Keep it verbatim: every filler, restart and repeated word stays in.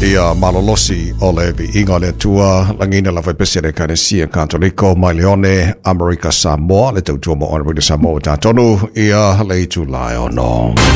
ia malolosi ole vi inga le tua langina la vai pesere ka sia Catholico mai leone America Samoa le tau tua mo ona Samoa ta tonu ia le tu lai ono